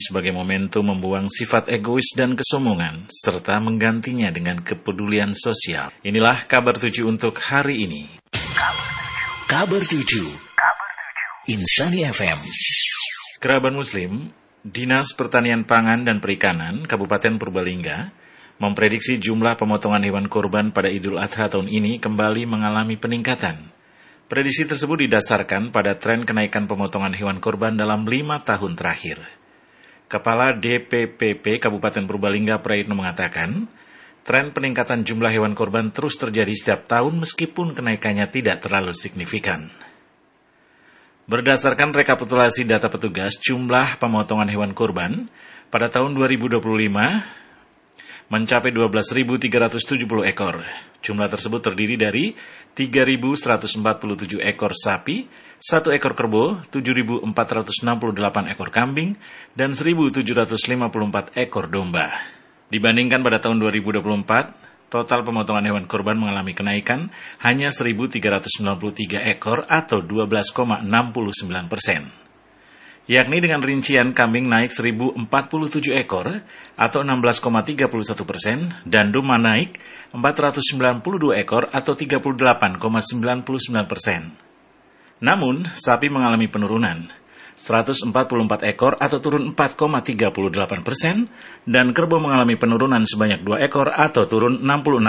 sebagai momentum membuang sifat egois dan kesombongan, serta menggantinya dengan kepedulian sosial. Inilah kabar 7 untuk hari ini. Kabar 7 Insani FM. Kerabat Muslim, Dinas Pertanian Pangan dan Perikanan Kabupaten Purbalingga memprediksi jumlah pemotongan hewan kurban pada Idul Adha tahun ini kembali mengalami peningkatan. Prediksi tersebut didasarkan pada tren kenaikan pemotongan hewan kurban dalam 5 tahun terakhir. Kepala DPPP Kabupaten Purbalingga Praitno mengatakan, tren peningkatan jumlah hewan kurban terus terjadi setiap tahun meskipun kenaikannya tidak terlalu signifikan. Berdasarkan rekapitulasi data petugas, jumlah pemotongan hewan kurban pada tahun 2025 mencapai 12.370 ekor. Jumlah tersebut terdiri dari 3.147 ekor sapi, 1 ekor kerbau, 7.468 ekor kambing, dan 1.754 ekor domba. Dibandingkan pada tahun 2024, total pemotongan hewan kurban mengalami kenaikan hanya 1.393 ekor atau 12,69%. Yakni dengan rincian kambing naik 1.047 ekor atau 16,31% dan domba naik 492 ekor atau 38,99%. Namun, sapi mengalami penurunan 144 ekor atau turun 4,38% dan kerbau mengalami penurunan sebanyak 2 ekor atau turun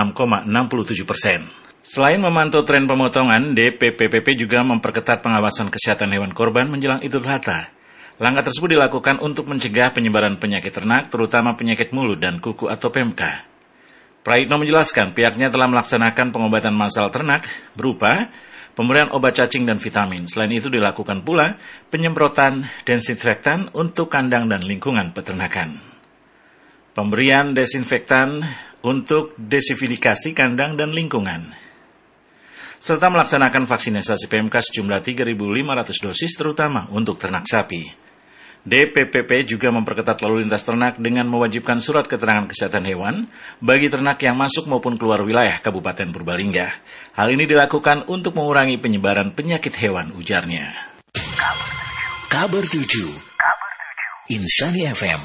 66,67%. Selain memantau tren pemotongan, DPPP juga memperketat pengawasan kesehatan hewan kurban menjelang Idul Adha. Langkah tersebut dilakukan untuk mencegah penyebaran penyakit ternak, terutama penyakit mulut dan kuku atau PMK. Praitno menjelaskan pihaknya telah melaksanakan pengobatan massal ternak berupa pemberian obat cacing dan vitamin. Selain itu dilakukan pula penyemprotan desinfektan untuk kandang dan lingkungan peternakan. Pemberian desinfektan untuk desinfikasi kandang dan lingkungan. Serta melaksanakan vaksinasi PMK sejumlah 3.500 dosis terutama untuk ternak sapi. DPPP juga memperketat lalu lintas ternak dengan mewajibkan surat keterangan kesehatan hewan bagi ternak yang masuk maupun keluar wilayah Kabupaten Purbalingga. Hal ini dilakukan untuk mengurangi penyebaran penyakit hewan, ujarnya. Kabar 7 Insani FM.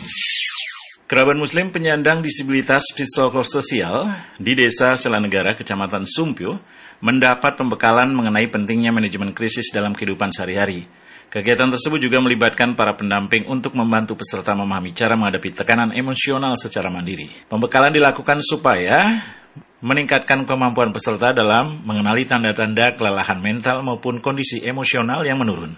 Kerabat Muslim penyandang disabilitas psikososial di Desa Selanegara, Kecamatan Sumpyo, mendapat pembekalan mengenai pentingnya manajemen krisis dalam kehidupan sehari-hari. Kegiatan tersebut juga melibatkan para pendamping untuk membantu peserta memahami cara menghadapi tekanan emosional secara mandiri. Pembekalan dilakukan supaya meningkatkan kemampuan peserta dalam mengenali tanda-tanda kelelahan mental maupun kondisi emosional yang menurun.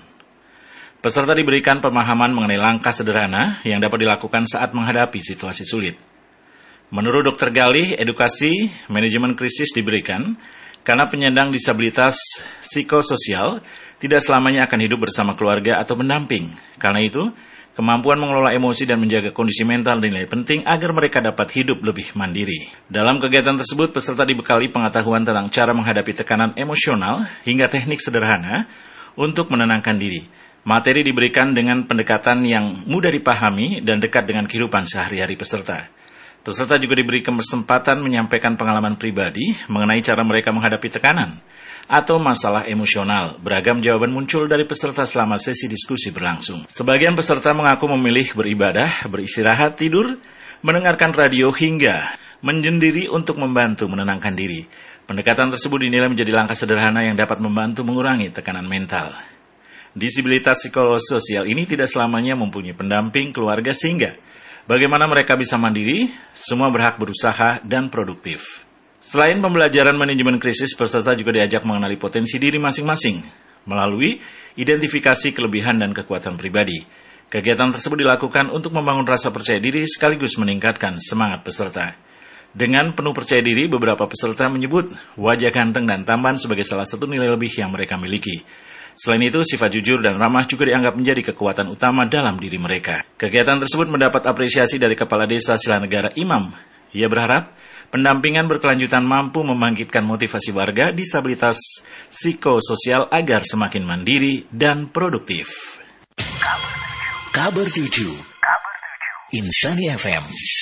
Peserta diberikan pemahaman mengenai langkah sederhana yang dapat dilakukan saat menghadapi situasi sulit. Menurut Dr. Galih, edukasi manajemen krisis diberikan karena penyandang disabilitas psikososial tidak selamanya akan hidup bersama keluarga atau pendamping. Karena itu, kemampuan mengelola emosi dan menjaga kondisi mental dinilai penting agar mereka dapat hidup lebih mandiri. Dalam kegiatan tersebut, peserta dibekali pengetahuan tentang cara menghadapi tekanan emosional hingga teknik sederhana untuk menenangkan diri. Materi diberikan dengan pendekatan yang mudah dipahami dan dekat dengan kehidupan sehari-hari peserta. Peserta juga diberi kesempatan menyampaikan pengalaman pribadi mengenai cara mereka menghadapi tekanan atau masalah emosional. Beragam jawaban muncul dari peserta selama sesi diskusi berlangsung. Sebagian peserta mengaku memilih beribadah, beristirahat, tidur, mendengarkan radio hingga menyendiri untuk membantu menenangkan diri. Pendekatan tersebut dinilai menjadi langkah sederhana yang dapat membantu mengurangi tekanan mental. Disabilitas psikososial ini tidak selamanya mempunyai pendamping keluarga sehingga bagaimana mereka bisa mandiri, semua berhak berusaha dan produktif. Selain pembelajaran manajemen krisis, peserta juga diajak mengenali potensi diri masing-masing melalui identifikasi kelebihan dan kekuatan pribadi. Kegiatan tersebut dilakukan untuk membangun rasa percaya diri sekaligus meningkatkan semangat peserta. Dengan penuh percaya diri, beberapa peserta menyebut wajah ganteng dan tampan sebagai salah satu nilai lebih yang mereka miliki. Selain itu, sifat jujur dan ramah juga dianggap menjadi kekuatan utama dalam diri mereka. Kegiatan tersebut mendapat apresiasi dari Kepala Desa Selanegara Imam. Ia berharap pendampingan berkelanjutan mampu membangkitkan motivasi warga disabilitas psikososial agar semakin mandiri dan produktif. Kabar 7 Insani FM.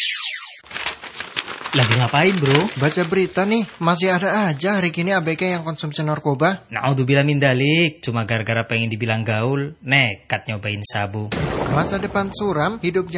Lagi ngapain bro? Baca berita nih, masih ada aja hari ini ABG yang konsumsi narkoba. Naudzubillah min dalik, cuma gara-gara pengen dibilang gaul, nekat nyobain sabu. Masa depan suram, hidupnya